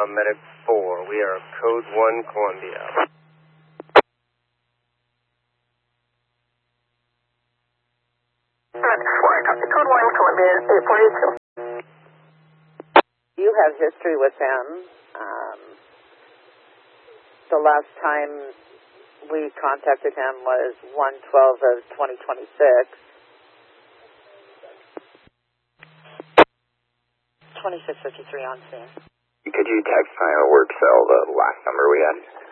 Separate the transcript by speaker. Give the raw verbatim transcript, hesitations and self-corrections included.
Speaker 1: Medic four, we are code one Columbia.
Speaker 2: Medic four, copy code one Columbia eight four eight two.
Speaker 3: You have history with him. Um, the last time we contacted him was one twelve of twenty twenty-six. twenty-six fifty-three on scene.
Speaker 4: Could you text my work cell the last number we had?